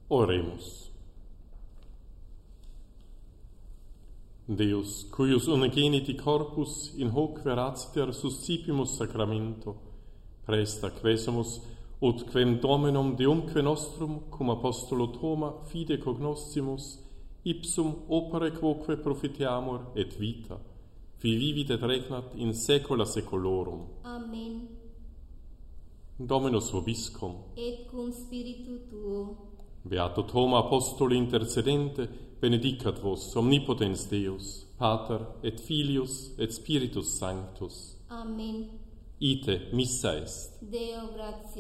Oremus. Deus, cuius unigeniti corpus in hoc veratiter suscipimus sacramento, presta quesumus, ut quem Dominum Deumque nostrum, cum apostolo Thoma, fide cognoscimus, ipsum opere quoque profiteamur et vita, qui vivit et regnat in saecula saeculorum. Amen. Dominus vobiscum. Et cum spiritu tuo. Beato Thoma, apostoli intercedente, benedicat vos omnipotens Deus, Pater et Filius et Spiritus Sanctus. Amen. Ite missa est. Deo gratias.